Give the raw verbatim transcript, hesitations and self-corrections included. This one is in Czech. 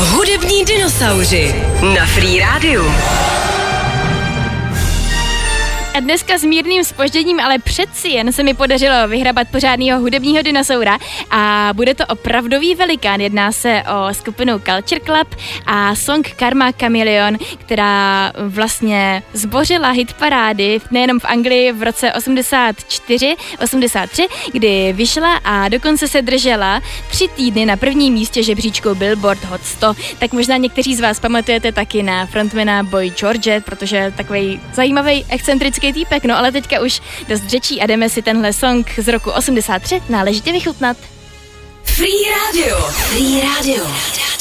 Hudební dinosauři na Free Rádiu. A dneska s mírným zpožděním, ale přeci jen se mi podařilo vyhrabat pořádného hudebního dinosaura a bude to opravdový velikán. Jedná se o skupinu Culture Club a song Karma Chameleon, která vlastně zbořila hitparády nejenom v Anglii v roce osmdesát čtyři osmdesát tři, kdy vyšla a dokonce se držela tři týdny na prvním místě žebříčku Billboard Hot sto. Tak možná někteří z vás pamatujete taky na frontmana Boy George, protože takový zajímavý, excentrický týpek, no ale teďka už dost řečí a jdeme si tenhle song z roku osmdesát tři náležitě vychutnat. Free Radio. Free Radio.